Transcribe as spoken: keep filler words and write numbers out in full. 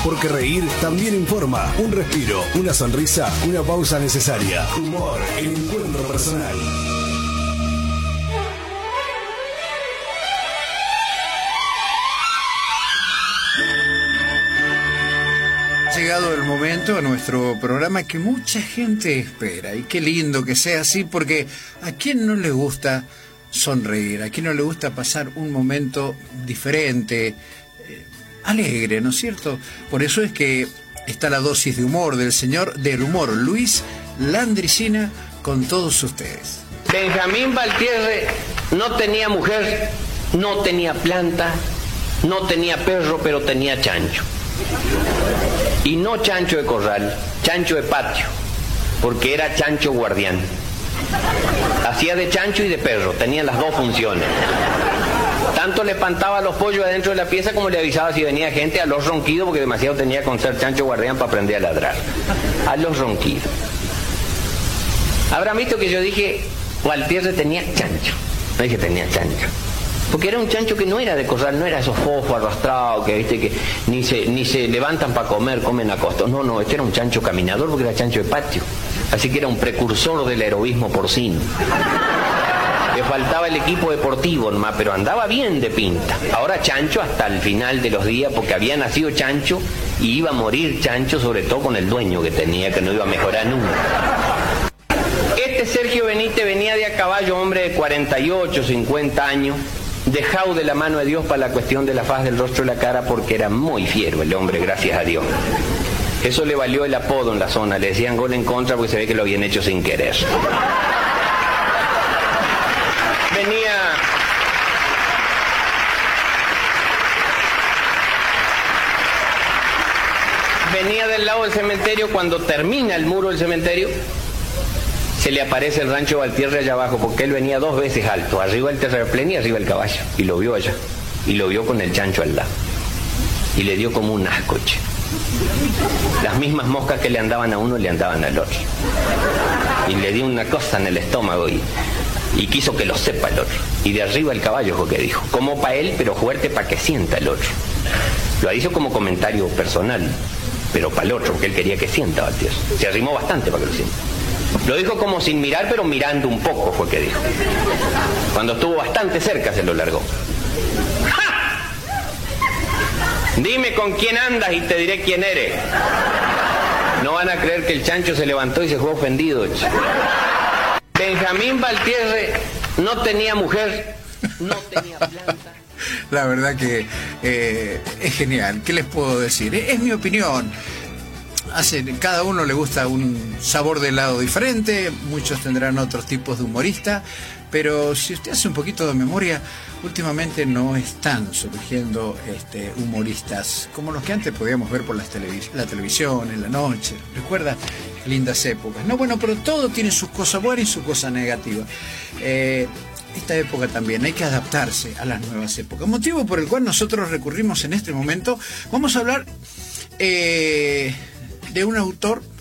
porque reír también informa. Un respiro, una sonrisa, una pausa necesaria. Humor, el encuentro personal. Ha llegado el momento a nuestro programa que mucha gente espera, y qué lindo que sea así, porque ¿a quién no le gusta sonreír? ¿A quién no le gusta pasar un momento diferente, eh, alegre, ¿no es cierto? Por eso es que está la dosis de humor del señor del humor, Luis Landricina, con todos ustedes. Benjamín Valtierre no tenía mujer, no tenía planta, no tenía perro, pero tenía chancho. Y no chancho de corral, chancho de patio, porque era chancho guardián. Hacía de chancho y de perro, tenía las dos funciones. Tanto le espantaba a los pollos adentro de la pieza como le avisaba si venía gente a los ronquidos, porque demasiado tenía con ser chancho guardián para aprender a ladrar. A los ronquidos. Habrán visto que yo dije, Valtierre tenía chancho. No dije tenía chancho. Porque era un chancho que no era de corral, no era esos fofos arrastrados que viste que ni se, ni se levantan para comer, comen a costos. No, no, este era un chancho caminador porque era chancho de patio. Así que era un precursor del heroísmo porcino. Le faltaba el equipo deportivo nomás, pero andaba bien de pinta. Ahora chancho hasta el final de los días, porque había nacido chancho y iba a morir chancho, sobre todo con el dueño que tenía, que no iba a mejorar nunca. Este Sergio Benítez venía de a caballo, hombre de cuarenta y ocho, cincuenta años, dejado de la mano de Dios para la cuestión de la faz del rostro y la cara, porque era muy fiero el hombre, gracias a Dios. Eso le valió el apodo en la zona, le decían gol en contra porque se ve que lo habían hecho sin querer. Venía... Venía del lado del cementerio. Cuando termina el muro del cementerio, se le aparece el rancho Valtierre allá abajo, porque él venía dos veces alto, arriba el terraplén y arriba el caballo, y lo vio allá, y lo vio con el chancho al lado, y le dio como un asco, che. Las mismas moscas que le andaban a uno le andaban al otro, y le dio una cosa en el estómago, y, y quiso que lo sepa el otro, y de arriba el caballo fue que dijo, como para él, pero fuerte para que sienta el otro. Lo hizo como comentario personal, pero para el otro, que él quería que sienta Valtierre. Se arrimó bastante para que lo sienta. Lo dijo como sin mirar, pero mirando un poco, fue que dijo. Cuando estuvo bastante cerca se lo largó. ¡Ja! Dime con quién andas y te diré quién eres. No van a creer que el chancho se levantó y se fue ofendido. Benjamín Valtierre no tenía mujer, no tenía planta. La verdad que eh, es genial. ¿Qué les puedo decir? Es, es mi opinión. Hace, cada uno le gusta un sabor de helado diferente, muchos tendrán otros tipos de humorista, pero si usted hace un poquito de memoria, últimamente no están surgiendo este, humoristas como los que antes podíamos ver por las televis la televisión, en la noche. ¿Recuerda? Lindas épocas. No, bueno, pero todo tiene sus cosas buenas y sus cosas negativas. Eh, esta época también hay que adaptarse a las nuevas épocas, motivo por el cual nosotros recurrimos en este momento. Vamos a hablar... Eh, de un autor